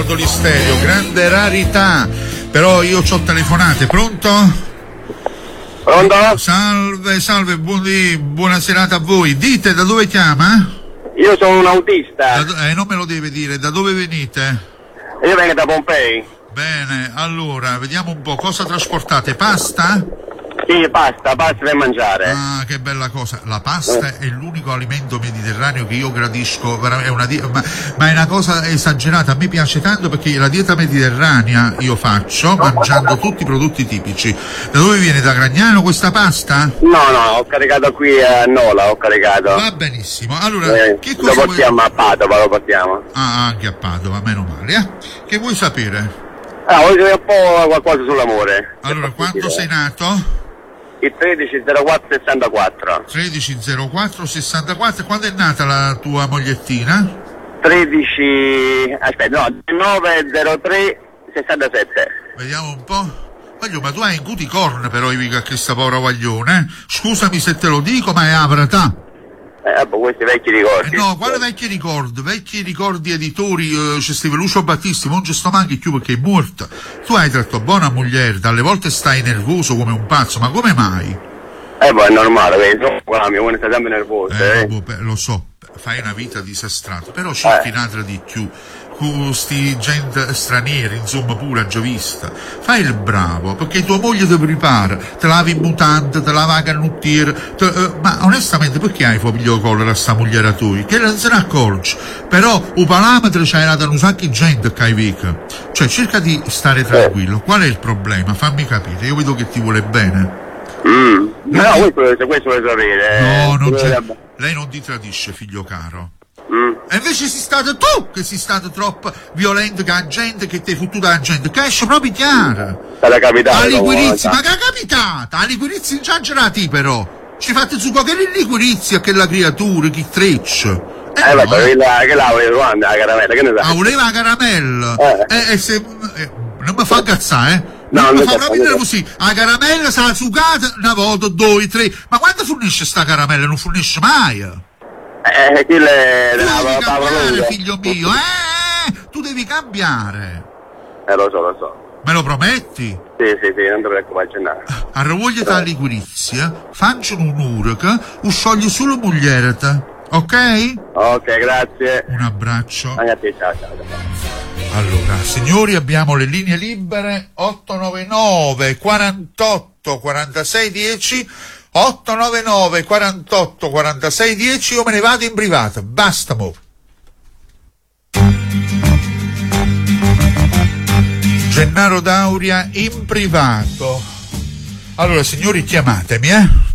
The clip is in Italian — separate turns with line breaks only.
Listerio, grande rarità, però io c'ho telefonate. Pronto?
Pronto?
Salve, buona serata a voi. Dite, da dove chiama?
Io sono un autista.
Non me lo deve dire, da dove venite?
Io vengo da Pompei.
Bene, allora, vediamo un po', cosa trasportate? Pasta?
Sì, pasta da mangiare.
Ah, che bella cosa. La pasta è l'unico alimento mediterraneo che io gradisco, ma è una cosa esagerata. A me piace tanto perché la dieta mediterranea io faccio mangiando tutti i prodotti tipici. Da dove viene? Da Gragnano questa pasta?
No, ho caricato qui a Nola,
Va benissimo. Allora, che
cosa lo portiamo a Padova, lo portiamo.
Ah, anche a Padova, meno male, Che vuoi sapere?
Voglio sapere un po' qualcosa sull'amore.
Allora, quando sei nato?
Il 130464.
130464. Quando è nata la tua mogliettina?
90367.
Vediamo un po'. Ma tu hai un cuticorn però, a questa povera guaglione. Scusami se te lo dico, ma è avratà.
Questi vecchi ricordi.
No, quale vecchi ricordi? Vecchi ricordi editori, c'è Steve Lucio Battisti, non ci sto manchi più perché è morta. Tu hai tratto buona moglie, dalle volte stai nervoso come un pazzo, ma come mai?
È normale, vedi, uno sta sempre nervoso.
Lo so, fai una vita disastrata, però cerchi un'altra di più. Sti gente stranieri, insomma, pure già vista. Fai il bravo, perché tua moglie ti prepara, te lavi in mutante, te lava la canottiera, ma onestamente perché hai figlio collera a sta moglie a tu? Che non se ne accorge. Però un parametro c'hai dato un sacco di gente che hai vica. Cioè, cerca di stare tranquillo. Qual è il problema? Fammi capire, io vedo che ti vuole bene.
Questo vuole sapere.
No, lei non ti tradisce, figlio caro. E invece sei stato tu che sei stato troppo violento con la gente, che ti hai fottuto la gente, che esce proprio chiara.
È capitata.
Liquirizia, ma che è capitata? A liquirizia esagerati però. Ci fate su che liquirizia che la creatura, che treccia.
Che la voleva la caramella, che ne sai?
Voleva la caramella? Non mi fa cazzare,
No,
mi fa proprio così. La caramella sarà sucata una volta, due, tre. Ma quando fornisce sta caramella? Non fornisce mai.
Chi le
devi cambiare, figlio mio, tu devi cambiare.
Lo so.
Me lo prometti?
Sì, non ti preoccupare.
Arravogliati la liquirizia, facciano un'ora che scioglie solo moglierata, ok?
Ok, grazie.
Un abbraccio.
Anche a te, ciao.
Allora, signori, abbiamo le linee libere 899 48 46 10. 899 48 46 10. Io me ne vado in privata, basta mo. Gennaro Dauria in privato. Allora, signori, chiamatemi,